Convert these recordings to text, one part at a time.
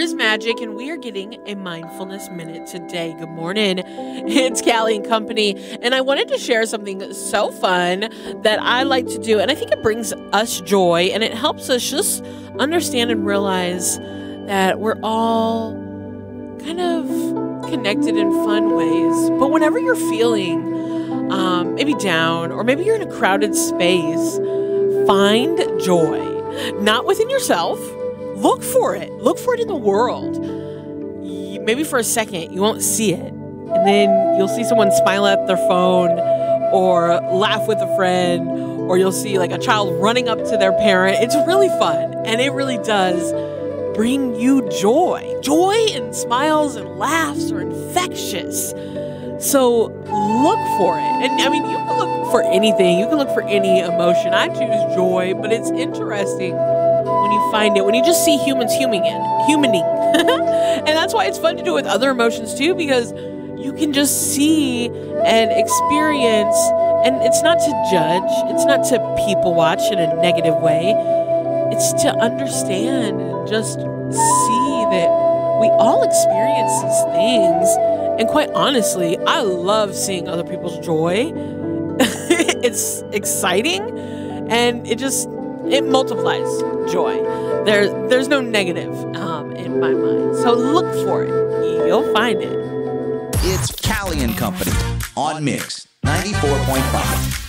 is Magic, and we are getting a mindfulness minute today. Good morning. It's Callie and Company, and I wanted to share something so fun that I like to do, and I think it brings us joy, and it helps us just understand and realize that we're all kind of connected in fun ways. But whenever you're feeling maybe down, or maybe you're in a crowded space, find joy. Not within yourself. Look for it. Look for it in the world. Maybe for a second, you won't see it. And then you'll see someone smile at their phone or laugh with a friend, or you'll see like a child running up to their parent. It's really fun. And it really does bring you joy. Joy and smiles and laughs are infectious. So look for it. And I mean, you can look for anything. You can look for any emotion. I choose joy, but it's interesting when you find it, when you just see humans humaning. And that's why it's fun to do with other emotions too, because you can just see and experience, and it's not to judge, it's not to people watch in a negative way. It's to understand and just see that we all experience these things. And quite honestly, I love seeing other people's joy. It's exciting, and it multiplies joy. There's no negative in my mind. So look for it. You'll find it. It's Callie and Company on Mix 94.5.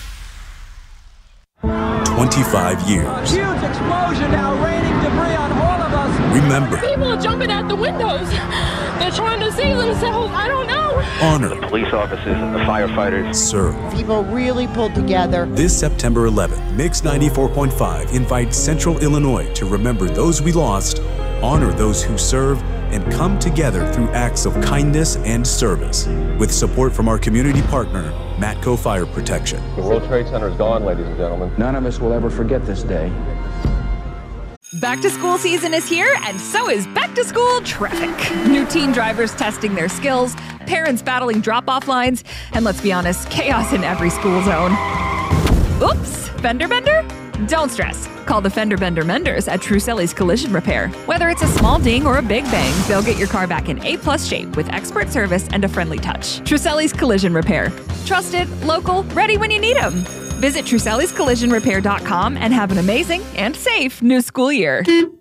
25 years. Huge explosion now, raining debris on all of us. Remember. People are jumping out the windows. They're trying to save themselves. I don't know. Honor. The police officers and the firefighters. Serve. People really pulled together. This September 11th, Mix 94.5 invites Central Illinois to remember those we lost, honor those who serve, and come together through acts of kindness and service. With support from our community partner, Matco Fire Protection. The World Trade Center is gone, ladies and gentlemen. None of us will ever forget this day. Back to school season is here, and so is back to school traffic. New teen drivers testing their skills, parents battling drop-off lines, and let's be honest, chaos in every school zone. Oops, fender bender? Don't stress. Call the Fender Bender Menders at Truselli's Collision Repair. Whether it's a small ding or a big bang, they'll get your car back in A+ shape with expert service and a friendly touch. Truselli's Collision Repair. Trusted, local, ready when you need them. Visit Truselli'sCollisionRepair.com and have an amazing and safe new school year.